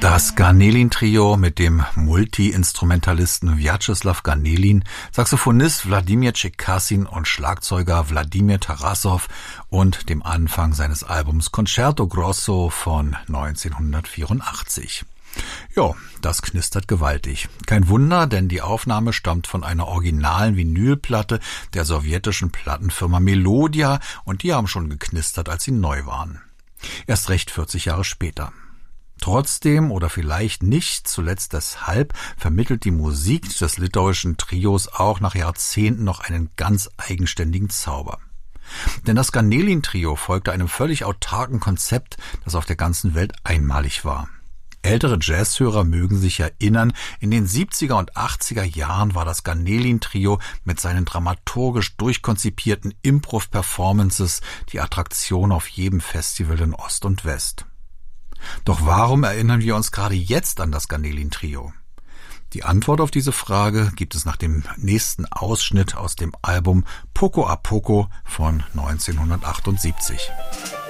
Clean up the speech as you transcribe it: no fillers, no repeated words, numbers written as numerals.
Das Garnelin-Trio mit dem Multi-Instrumentalisten Wjatscheslaw Garnelin, Saxophonist Wladimir Tschekassin und Schlagzeuger Wladimir Tarassow und dem Anfang seines Albums Concerto Grosso von 1984. Ja, das knistert gewaltig. Kein Wunder, denn die Aufnahme stammt von einer originalen Vinylplatte der sowjetischen Plattenfirma Melodia und die haben schon geknistert, als sie neu waren. Erst recht 40 Jahre später. Trotzdem oder vielleicht nicht zuletzt deshalb vermittelt die Musik des litauischen Trios auch nach Jahrzehnten noch einen ganz eigenständigen Zauber. Denn das Garnelin-Trio folgte einem völlig autarken Konzept, das auf der ganzen Welt einmalig war. Ältere Jazzhörer mögen sich erinnern, in den 70er und 80er Jahren war das Garnelin-Trio mit seinen dramaturgisch durchkonzipierten Improv-Performances die Attraktion auf jedem Festival in Ost und West. Doch warum erinnern wir uns gerade jetzt an das Garnelin-Trio? Die Antwort auf diese Frage gibt es nach dem nächsten Ausschnitt aus dem Album Poco a Poco von 1978.